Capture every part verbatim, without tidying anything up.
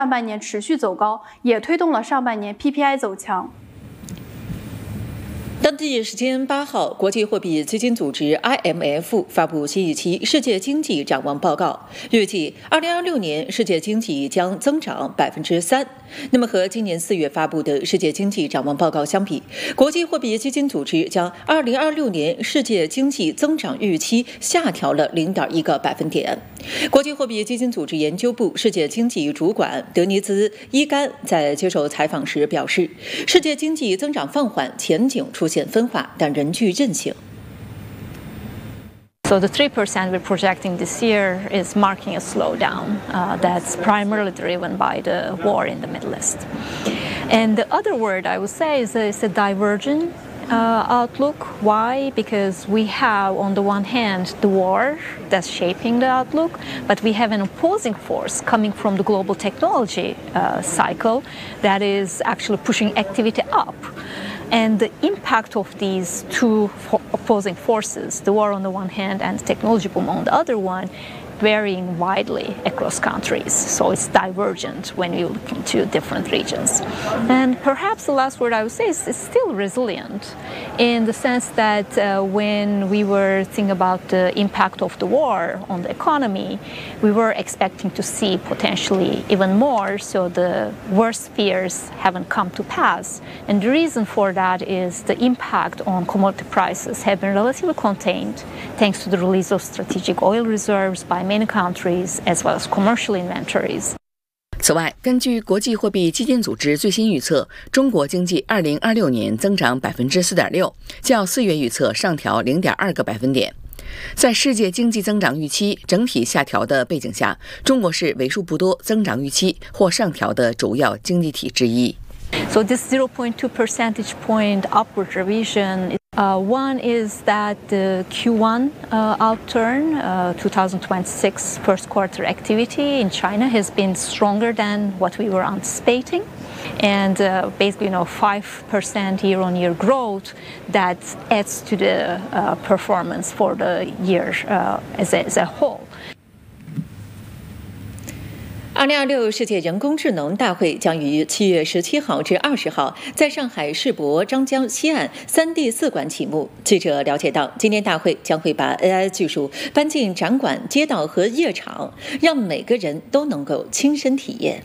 上半年持续走高，也推动了上半年 P P I 走强。 当地时间八号，国际货币基金组织 I M F 发布新一期世界经济展望报告，预计二零二六年世界经济将增长百分之三。那么和今年四月发布的世界经济展望报告相比，国际货币基金组织将二零二六年世界经济增长预期下调了零点一个百分点。国际货币基金组织研究部世界经济主管德尼兹·伊甘在接受采访时表示，世界经济增长放缓，前景出现分化，但仍具韧性。 So the three percent we're projecting this year is marking a slowdown uh, that's primarily driven by the war in the Middle East. And the other word I would say is a, is a divergent uh, outlook. Why? Because we have, on the one hand, the war that's shaping the outlook, but we have an opposing force coming from the global technology uh, cycle that is actually pushing activity up. And the impact of these two opposing forces, the war on the one hand and the technology boom on the other one, varying widely across countries. So it's divergent when you look into different regions. And perhaps the last word I would say is it's still resilient in the sense that uh, when we were thinking about the impact of the war on the economy, we were expecting to see potentially even more, so the worst fears haven't come to pass. And the reason for that is the impact on commodity prices have been relatively contained thanks to the release of strategic oil reserves by many countries as well as commercial inventories. 此外，根据国际货币基金组织最新预测，中国经济二零二六年增长百分之四点六，较四月预测上调零点二个百分点。在世界经济增长预期整体下调的背景下，中国是为数不多增长预期或上调的主要经济体之一。 So this zero point two percentage point upward revision, uh, one is that the Q one uh, outturn, uh, twenty twenty-six first quarter activity in China has been stronger than what we were anticipating. And uh, basically, you know, five percent year-on-year growth that adds to the uh, performance for the year uh, as, a, as a whole. 二零二六世界人工智能大会将于七月十七号至二十号在上海世博张江西岸三 D 四馆启幕。记者了解到，今年大会将会把 A I 技术搬进展馆、街道和夜场，让每个人都能够亲身体验。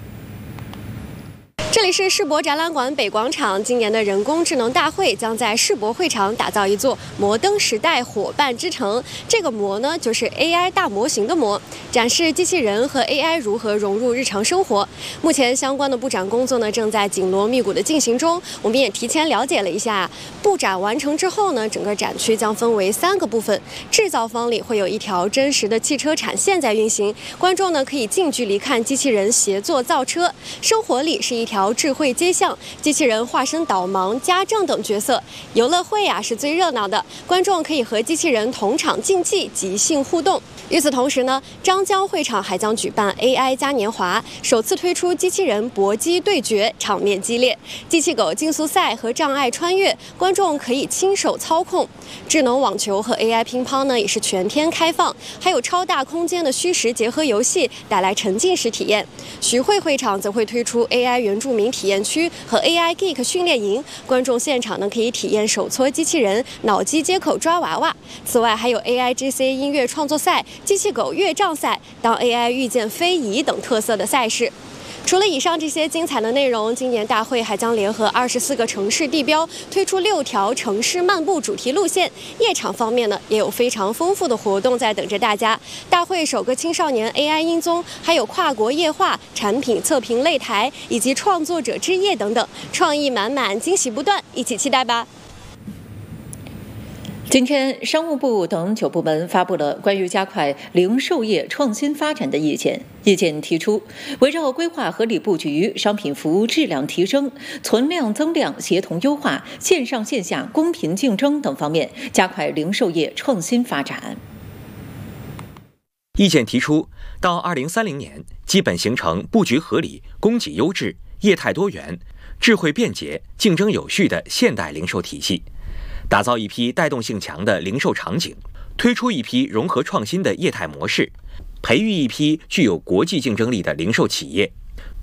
这里是世博展览馆北广场，今年的人工智能大会将在世博会场打造一座摩登时代伙伴之城。这个模呢，就是 A I 大模型的模，展示机器人和 A I 如何融入日常生活。目前相关的布展工作呢，正在紧锣密鼓的进行中。我们也提前了解了一下，布展完成之后呢，整个展区将分为三个部分。制造方里会有一条真实的汽车产线在运行，观众呢可以近距离看机器人协作造车。生活里是一条智慧街巷，机器人化身导盲、家政等角色。游乐会啊是最热闹的，观众可以和机器人同场竞技、即兴互动。与此同时呢，张江会场还将举办 A I 嘉年华，首次推出机器人搏击对决，场面激烈。机器狗竞速赛和障碍穿越，观众可以亲手操控。智能网球和 A I 乒乓呢也是全天开放，还有超大空间的虚实结合游戏，带来沉浸式体验。徐汇会场则会推出 A I 原住民体验区和 A I Geek 训练营，观众现场呢可以体验手搓机器人、脑机接口抓娃娃。此外还有 A I G C 音乐创作赛、机器狗越障赛、当 A I 遇见非遗等特色的赛事。除了以上这些精彩的内容，今年大会还将联合二十四个城市地标，推出六条城市漫步主题路线。夜场方面呢，也有非常丰富的活动在等着大家。大会首个青少年 A I 音综，还有跨国夜话、产品测评擂台以及创作者之夜等等，创意满满，惊喜不断，一起期待吧。 今天，商务部等九部门发布了关于加快零售业创新发展的意见。意见提出，围绕规划合理布局、商品服务质量提升、存量增量协同优化、线上线下公平竞争等方面，加快零售业创新发展。 意见提出，到二零三零年，基本形成布局合理、供给优质、业态多元、智慧便捷、竞争有序的现代零售体系。打造一批带动性强的零售场景，推出一批融合创新的业态模式，培育一批具有国际竞争力的零售企业，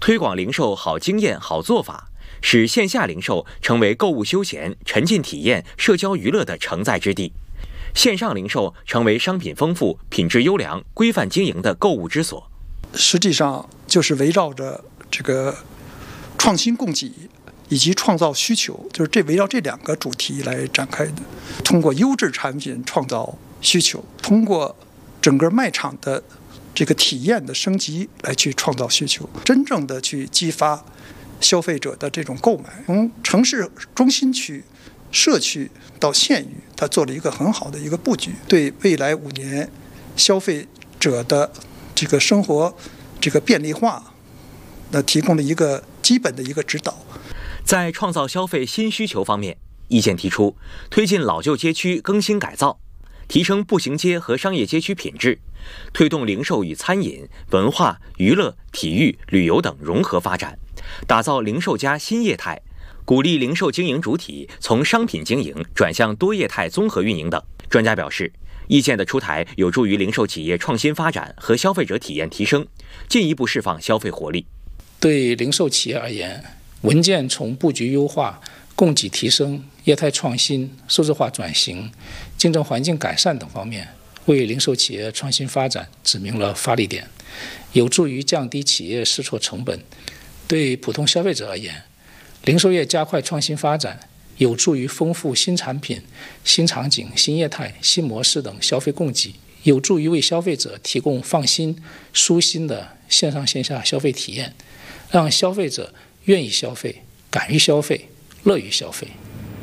推广零售好经验、好做法，使线下零售成为购物休闲、沉浸体验、社交娱乐的承载之地，线上零售成为商品丰富、品质优良、规范经营的购物之所。 实际上就是围绕着这个创新供给以及创造需求，就是这围绕这两个主题来展开的。通过优质产品创造需求，通过整个卖场的这个体验的升级来去创造需求，真正的去激发消费者的这种购买。从城市中心区、社区到县域，它做了一个很好的一个布局，对未来五年消费者的这个生活这个便利化，那提供了一个基本的一个指导。 在创造消费新需求方面，意见提出推进老旧街区更新改造，提升步行街和商业街区品质，推动零售与餐饮、文化、娱乐、体育、旅游等融合发展，打造零售加新业态，鼓励零售经营主体从商品经营转向多业态综合运营等。专家表示，意见的出台有助于零售企业创新发展和消费者体验提升，进一步释放消费活力。 对零售企业而言，文件从布局优化、供给提升、业态创新、数字化转型、竞争环境改善等方面，为零售企业创新发展指明了发力点，有助于降低企业试错成本。对普通消费者而言，零售业加快创新发展，有助于丰富新产品、新场景、新业态、新模式等消费供给，有助于为消费者提供放心、舒心的线上线下消费体验，让消费者愿意消费、敢于消费、乐于消费。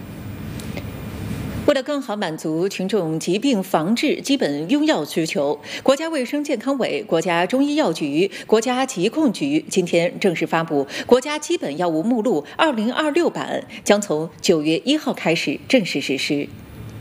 为了更好满足群众疾病防治基本用药需求，国家卫生健康委、国家中医药局、国家疾控局今天正式发布《国家基本药物目录二零二六版》，将从九月一号开始正式实施。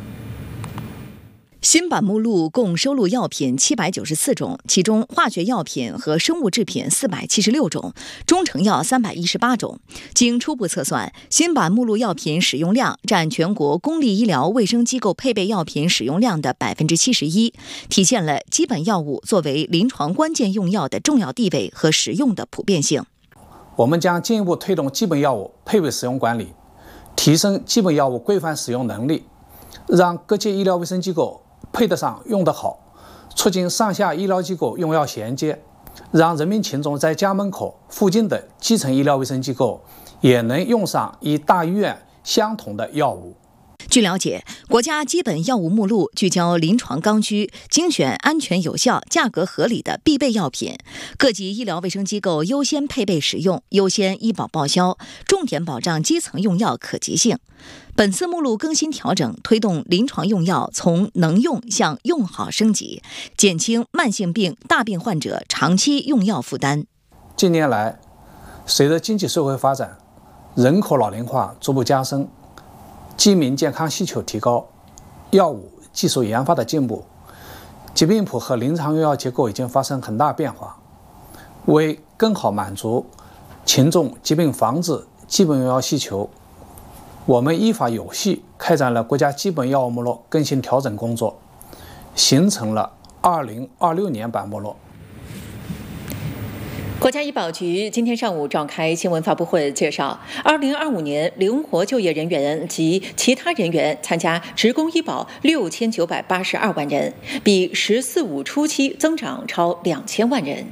新版目录共收录药品七百九十四种，其中化学药品和生物制品四百七十六种，中成药三百一十八种。经初步测算，新版目录药品使用量占全国公立医疗卫生机构配备药品使用量的百分之七十一，体现了基本药物作为临床关键用药的重要地位和使用的普遍性。 我们将进一步推动基本药物配备使用管理，提升基本药物规范使用能力，让各界医疗卫生机构配得上用得好，促进上下医疗机构用药衔接，让人民群众在家门口附近的基层医疗卫生机构也能用上与大医院相同的药物。 据了解，国家基本药物目录聚焦临床刚需，精选安全有效、价格合理的必备药品，各级医疗卫生机构优先配备使用，优先医保报销，重点保障基层用药可及性。本次目录更新调整，推动临床用药从能用向用好升级，减轻慢性病、大病患者长期用药负担。 近年来，随着经济社会发展，人口老龄化逐步加深，居民健康需求提高，药物技术研发的进步，疾病谱和临床用药结构已经发生很大变化。为更好满足群众疾病防治基本用药需求，我们依法有序开展了国家基本药物目录更新调整工作，形成了二零二六年版目录。 国家医保局今天上午召开新闻发布会，介绍二零二五年灵活就业人员及其他人员参加职工医保六千九百八十二万人，比“十四五”初期增长超两千万人。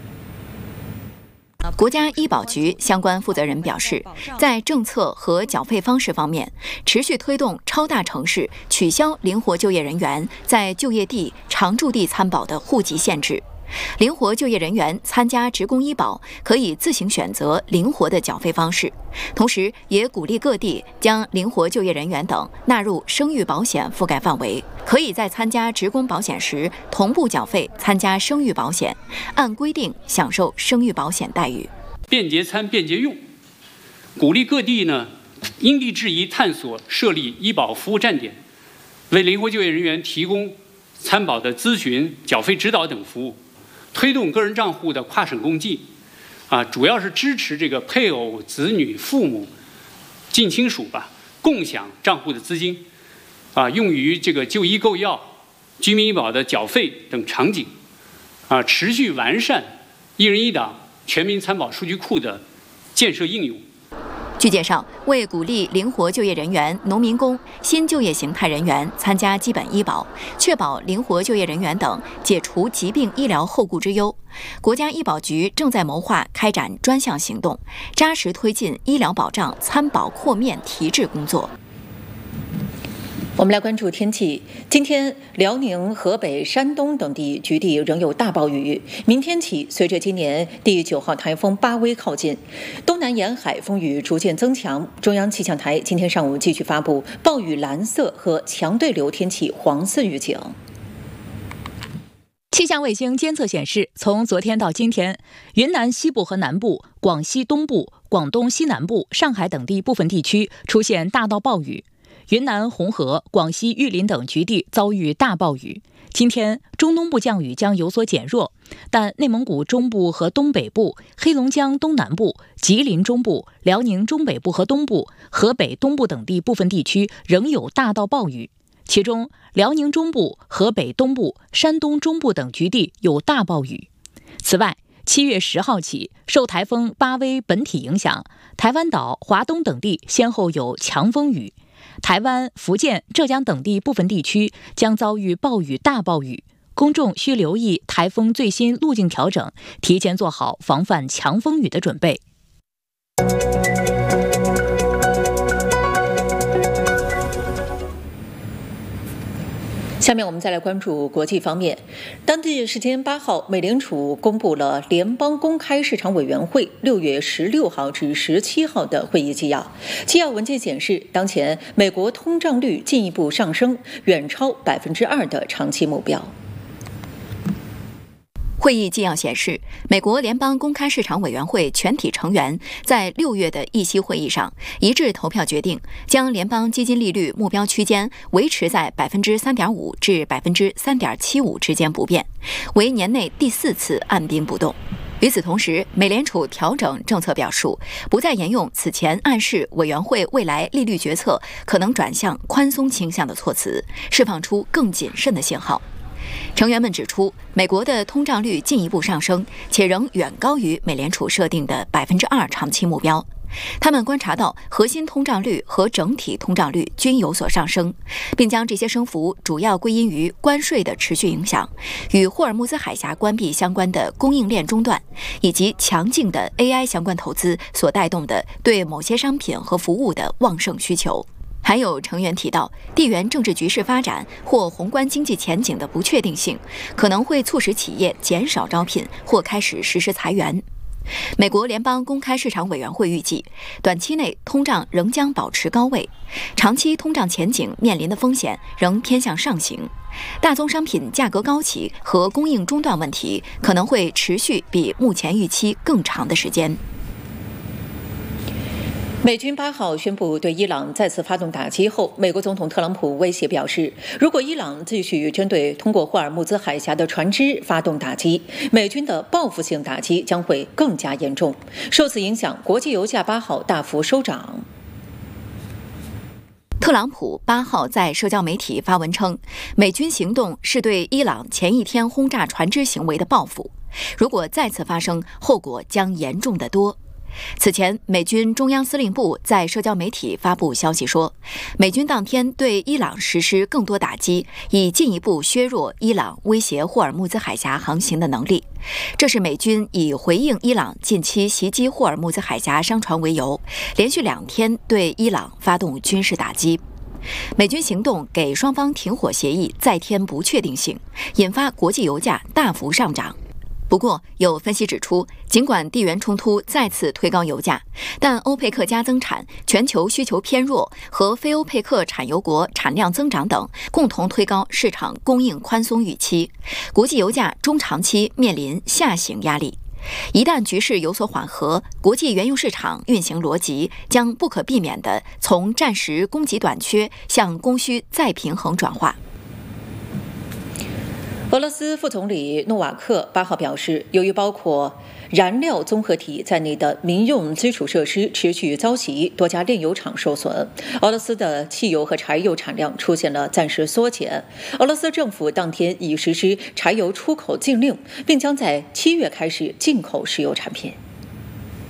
国家医保局相关负责人表示，在政策和缴费方式方面，持续推动超大城市取消灵活就业人员在就业地、常住地参保的户籍限制。灵活就业人员参加职工医保可以自行选择灵活的缴费方式，同时也鼓励各地将灵活就业人员等纳入生育保险覆盖范围，可以在参加职工保险时同步缴费参加生育保险，按规定享受生育保险待遇。 便捷参便捷用，鼓励各地呢因地制宜探索设立医保服务站点，为灵活就业人员提供参保的咨询、缴费指导等服务。推动个人账户的跨省共济，啊，主要是支持这个配偶、子女、父母、近亲属吧，共享账户的资金，啊，用于这个就医购药、居民医保的缴费等场景，啊，持续完善一人一档全民参保数据库的建设应用。 据介绍，为鼓励灵活就业人员、农民工、新就业形态人员参加基本医保，确保灵活就业人员等解除疾病医疗后顾之忧，国家医保局正在谋划开展专项行动，扎实推进医疗保障参保扩面提质工作。 我们来关注天气。今天，辽宁、河北、山东等地局地仍有大暴雨。明天起，随着今年第九号台风巴威靠近，东南沿海风雨逐渐增强。中央气象台今天上午继续发布暴雨蓝色和强对流天气黄色预警。 气象卫星监测显示，从昨天到今天，云南西部和南部、广西东部、广东西南部、上海等地部分地区出现大到暴雨。云南红河、广西玉林等局地遭遇大暴雨。今天中东部降雨将有所减弱，但内蒙古中部和东北部、黑龙江东南部、吉林中部、辽宁中北部和东部、河北东部等地部分地区仍有大到暴雨，其中辽宁中部、河北东部、山东中部等局地有大暴雨。此外，七月十号起，受台风巴威本体影响，台湾岛、华东等地先后有强风雨。台湾、福建、浙江等地部分地区将遭遇暴雨大暴雨，公众需留意台风最新路径调整，提前做好防范强风雨的准备。 下面我们再来关注国际方面。当地时间八号，美联储公布了联邦公开市场委员会六月十六号至十七号的会议纪要。纪要文件显示，当前美国通胀率进一步上升，远超百分之二的长期目标。 会议纪要显示，美国联邦公开市场委员会全体成员在六月的议息会议上一致投票决定，将联邦基金利率目标区间维持在百分之三点五至百分之三点七五之间不变，为年内第四次按兵不动。与此同时，美联储调整政策表述，不再沿用此前暗示委员会未来利率决策可能转向宽松倾向的措辞，释放出更谨慎的信号。成员们指出，美国的通胀率进一步上升，且仍远高于美联储设定的百分之二长期目标。他们观察到核心通胀率和整体通胀率均有所上升，并将这些升幅主要归因于关税的持续影响、与霍尔木兹海峡关闭相关的供应链中断，以及强劲的 A I 相关投资所带动的对某些商品和服务的旺盛需求。还有成员提到，地缘政治局势发展或宏观经济前景的不确定性，可能会促使企业减少招聘或开始实施裁员。美国联邦公开市场委员会预计，短期内通胀仍将保持高位，长期通胀前景面临的风险仍偏向上行。大宗商品价格高企和供应中断问题可能会持续比目前预期更长的时间。 美军八号宣布对伊朗再次发动打击后，美国总统特朗普威胁表示，如果伊朗继续针对通过霍尔木兹海峡的船只发动打击，美军的报复性打击将会更加严重。受此影响，国际油价八号大幅收涨。 特朗普八号在社交媒体发文称，美军行动是对伊朗前一天轰炸船只行为的报复，如果再次发生，后果将严重得多。此前，美军中央司令部在社交媒体发布消息说，美军当天对伊朗实施更多打击，以进一步削弱伊朗威胁霍尔木兹海峡航行的能力。这是美军以回应伊朗近期袭击霍尔木兹海峡商船为由，连续两天对伊朗发动军事打击。美军行动给双方停火协议再添不确定性，引发国际油价大幅上涨。不过，有分析指出，尽管地缘冲突再次推高油价，但欧佩克加增产、全球需求偏弱和非欧佩克产油国产量增长等共同推高市场供应宽松预期，国际油价中长期面临下行压力。一旦局势有所缓和，国际原油市场运行逻辑将不可避免地从暂时供给短缺向供需再平衡转化。 俄罗斯副总理诺瓦克八号表示，由于包括燃料综合体在内的民用基础设施持续遭袭，多家炼油厂受损，俄罗斯的汽油和柴油产量出现了暂时缩减。俄罗斯政府当天已实施柴油出口禁令，并将在七月开始进口石油产品。